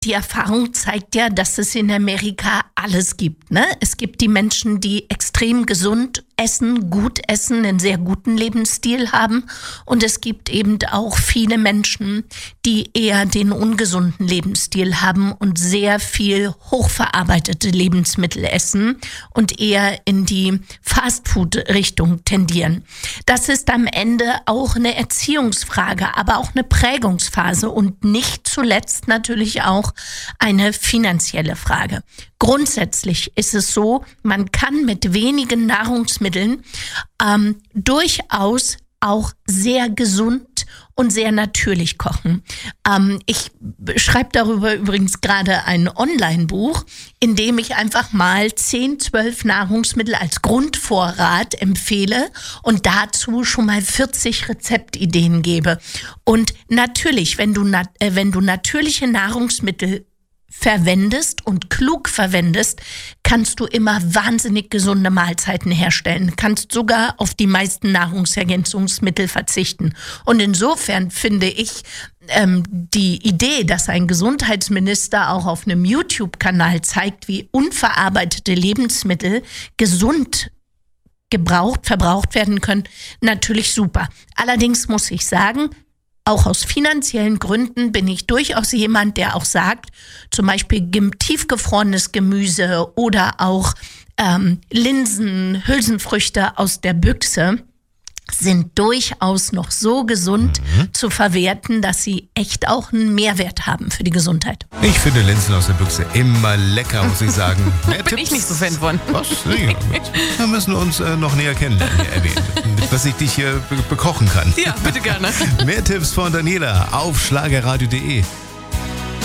Die Erfahrung zeigt ja, dass es in Amerika alles gibt, ne? Es gibt die Menschen, die extrem gesund essen, gut essen, einen sehr guten Lebensstil haben. Und es gibt eben auch viele Menschen, die eher den ungesunden Lebensstil haben und sehr viel hochverarbeitete Lebensmittel essen und eher in die Fastfood-Richtung tendieren. Das ist am Ende auch eine Erziehungsfrage, aber auch eine Prägungsphase und nicht zuletzt natürlich auch eine finanzielle Frage. Grundsätzlich ist es so, man kann mit wenigen Nahrungsmitteln durchaus auch sehr gesund und sehr natürlich kochen. Ich schreibe darüber übrigens gerade ein Online-Buch, in dem ich einfach mal 10, 12 Nahrungsmittel als Grundvorrat empfehle und dazu schon mal 40 Rezeptideen gebe. Und natürlich, wenn du natürliche Nahrungsmittel verwendest und klug verwendest, kannst du immer wahnsinnig gesunde Mahlzeiten herstellen. Kannst sogar auf die meisten Nahrungsergänzungsmittel verzichten. Und insofern finde ich die Idee, dass ein Gesundheitsminister auch auf einem YouTube-Kanal zeigt, wie unverarbeitete Lebensmittel gesund verbraucht werden können, natürlich super. Allerdings muss ich sagen, auch aus finanziellen Gründen bin ich durchaus jemand, der auch sagt, zum Beispiel tiefgefrorenes Gemüse oder auch Linsen, Hülsenfrüchte aus der Büchse sind durchaus noch so gesund zu verwerten, dass sie echt auch einen Mehrwert haben für die Gesundheit. Ich finde Linsen aus der Büchse immer lecker, muss ich sagen. Mehr bin ich nicht so Fan von. Was? Ja, wir müssen uns noch näher kennenlernen, Abby, dass ich dich hier bekochen kann. Ja, bitte gerne. Mehr Tipps von Daniela auf schlagerradio.de.